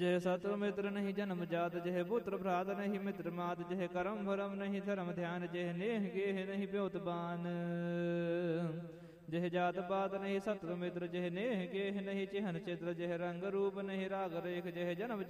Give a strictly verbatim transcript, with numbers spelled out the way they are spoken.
जय शत्रु मित्र नहीं जन्म जात, जय पुत्र भ्रात नहीं मित्र मात, जय करम भरम नहीं धर्म ध्यान, जय नेह गेह नहीं ब्योत बान। जय जात पात नहीं शत्रु मित्र, जय नेह गेह नहीं चिहन चित्र, जय रंग रूप नहीं राग रेख, जय जन्म